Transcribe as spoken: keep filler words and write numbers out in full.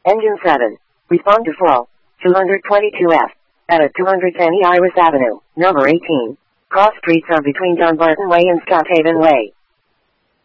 Engine seven. Respond to fall. two twenty-two F. At a two ten E Iris Avenue, number eighteen. Cross streets are between Dunbarton Way and Strathaven Way.